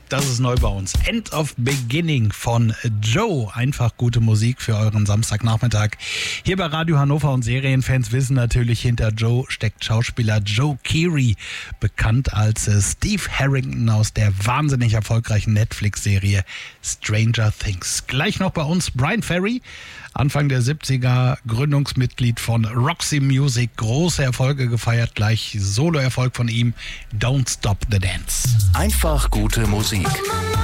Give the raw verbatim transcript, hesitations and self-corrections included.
Das ist neu bei uns. End of Beginning von Joe. Einfach gute Musik für euren Samstagnachmittag. Hier bei Radio Hannover, und Serienfans wissen natürlich, hinter Joe steckt Schauspieler Joe Keery, bekannt als Steve Harrington aus der wahnsinnig erfolgreichen Netflix-Serie Stranger Things. Gleich noch bei uns Bryan Ferry, Anfang der siebziger, Gründungsmitglied von Roxy Music, große Erfolge gefeiert, gleich Soloerfolg von ihm, Don't Stop the Dance. Einfach gute Musik.